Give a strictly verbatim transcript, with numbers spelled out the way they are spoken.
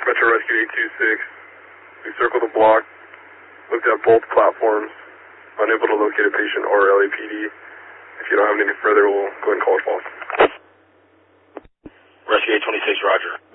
Metro Rescue eight two six. We circled the block, looked at both platforms, unable to locate a patient or L A P D. If you don't have anything further, we'll go ahead and call it false. Rescue eight twenty-six, roger.